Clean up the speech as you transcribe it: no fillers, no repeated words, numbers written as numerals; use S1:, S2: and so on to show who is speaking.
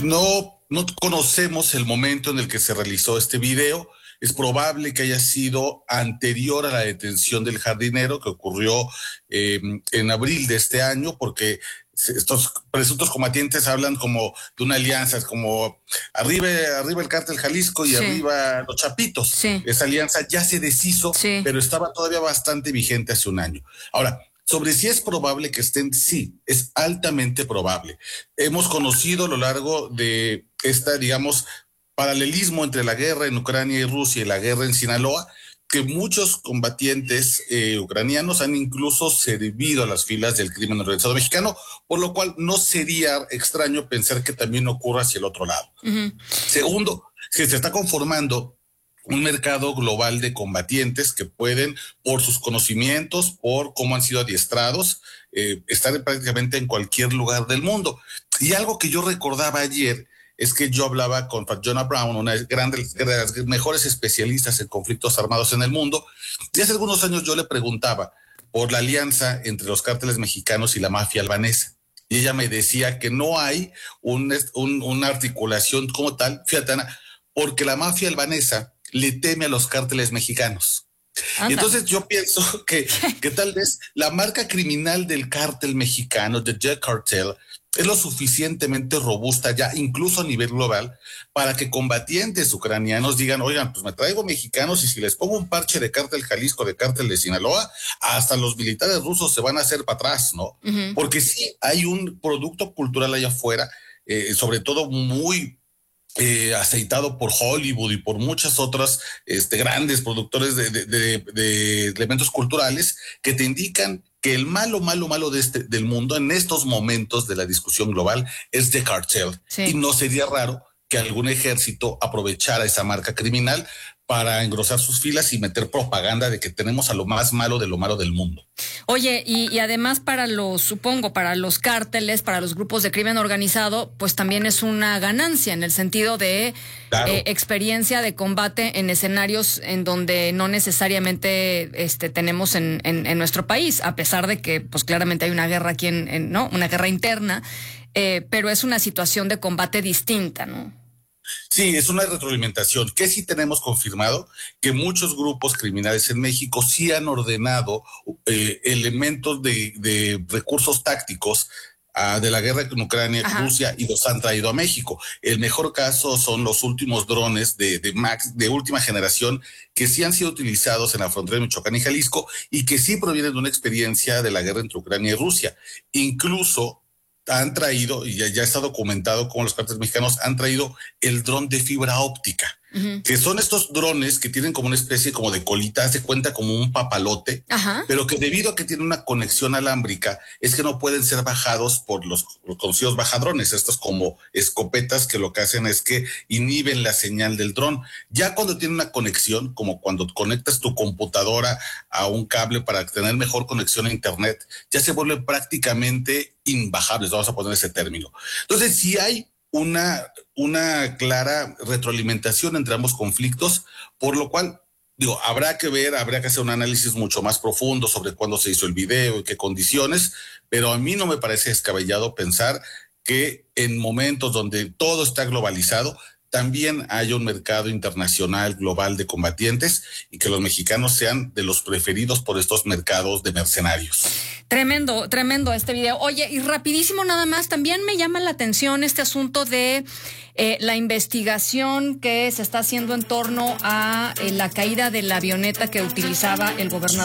S1: No conocemos el momento en el que se realizó este video. Es probable que haya sido anterior a la detención del jardinero que ocurrió en abril de este año, porque estos presuntos combatientes hablan como de una alianza, es como arriba el cártel Jalisco y
S2: Sí,
S1: arriba los Chapitos.
S2: sí,
S1: Esa alianza ya se deshizo,
S2: sí.
S1: pero estaba todavía bastante vigente hace un año. Ahora, sobre si es probable que estén, sí, es altamente probable. Hemos conocido a lo largo de esta, digamos, paralelismo entre la guerra en Ucrania y Rusia y la guerra en Sinaloa, que muchos combatientes ucranianos han incluso servido a las filas del crimen organizado mexicano, por lo cual no sería extraño pensar que también ocurra hacia el otro lado.
S2: Ujú.
S1: Segundo, que se está conformando un mercado global de combatientes que pueden, por sus conocimientos, por cómo han sido adiestrados, estar prácticamente en cualquier lugar del mundo. Y algo que yo recordaba ayer es que yo hablaba con Fatjona Brown, una de las mejores especialistas en conflictos armados en el mundo, y hace algunos años yo le preguntaba por la alianza entre los cárteles mexicanos y la mafia albanesa. Y ella me decía que no hay una articulación como tal, fíjate Ana, porque la mafia albanesa le teme a los cárteles mexicanos. Y
S2: Anda.
S1: entonces yo pienso que tal vez la marca criminal del cártel mexicano, de Jet Cartel, es lo suficientemente robusta ya, incluso a nivel global, para que combatientes ucranianos digan, oigan, pues me traigo mexicanos y si les pongo un parche de cártel Jalisco, de cártel de Sinaloa, hasta los militares rusos se van a hacer para atrás, ¿no?
S2: Ujú.
S1: Porque sí hay un producto cultural allá afuera, sobre todo muy aceitado por Hollywood y por muchas otras grandes productores de elementos culturales que te indican que el malo del mundo en estos momentos de la discusión global es de cartel. Y
S2: Sí.
S1: no sería raro que algún ejército aprovechara esa marca criminal para engrosar sus filas y meter propaganda de que tenemos a lo más malo de lo malo del mundo.
S2: Oye, y además supongo, para los cárteles, para los grupos de crimen organizado, pues también es una ganancia en el sentido de
S1: Claro.
S2: experiencia de combate en escenarios en donde no necesariamente tenemos en nuestro país, a pesar de que pues claramente hay una guerra aquí ¿no? Una guerra interna, pero es una situación de combate distinta, ¿no?
S1: Sí, es una retroalimentación que sí tenemos confirmado que muchos grupos criminales en México sí han ordenado elementos de recursos tácticos de la guerra en Ucrania,
S2: Ajá.
S1: Rusia, y los han traído a México. El mejor caso son los últimos drones de última generación que sí han sido utilizados en la frontera de Michoacán y Jalisco y que sí provienen de una experiencia de la guerra entre Ucrania y Rusia. Incluso han traído, y ya está documentado cómo los cárteles mexicanos han traído el dron de fibra óptica,
S2: Ujú.
S1: que son estos drones que tienen como una especie como de colita, se cuenta como un papalote,
S2: Ajá.
S1: pero que debido a que tienen una conexión alámbrica, es que no pueden ser bajados por los conocidos bajadrones, estos como escopetas que lo que hacen es que inhiben la señal del dron. Ya cuando tiene una conexión, como cuando conectas tu computadora a un cable para tener mejor conexión a internet, ya se vuelven prácticamente imbajables, vamos a poner ese término. Entonces, si hay una clara retroalimentación entre ambos conflictos, por lo cual, digo, habrá que hacer un análisis mucho más profundo sobre cuándo se hizo el video y qué condiciones, pero a mí no me parece descabellado pensar que en momentos donde todo está globalizado, también haya un mercado internacional global de combatientes y que los mexicanos sean de los preferidos por estos mercados de mercenarios.
S2: Tremendo, tremendo este video. Oye, y rapidísimo nada más, también me llama la atención este asunto de la investigación que se está haciendo en torno a la caída de la avioneta que utilizaba el gobernador